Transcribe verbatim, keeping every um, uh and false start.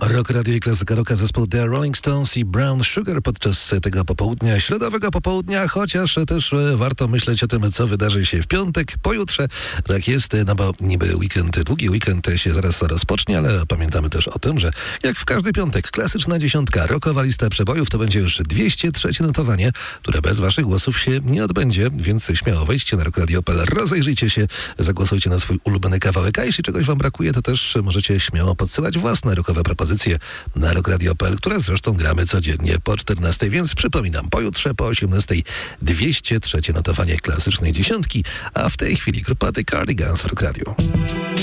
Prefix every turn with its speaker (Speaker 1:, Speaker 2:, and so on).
Speaker 1: Rock Radio i Klasyka Rocka, zespół The Rolling Stones i Brown Sugar podczas tego popołudnia, środowego popołudnia, chociaż też warto myśleć o tym, co wydarzy się w piątek, pojutrze. Tak jest, no bo niby weekend, długi weekend się zaraz rozpocznie, ale pamiętamy też o tym, że jak w każdy piątek, klasyczna dziesiątka, rockowa lista przebojów, to będzie już dwieście trzecie notowanie, które bez waszych głosów się nie odbędzie, więc śmiało wejdźcie na rock radio kropka p l, rozejrzyjcie się, zagłosujcie na swój ulubiony kawałek, a jeśli czegoś wam brakuje, to też możecie śmiało podsyłać własne rockowe propozycje na rock radio kropka p l, które zresztą gramy codziennie po czternastej, więc przypominam, pojutrze po osiemnastej dwieście trzecie notowanie klasycznej dziesiątki, a w tej chwili grupa The Cardigans w Rock Radio.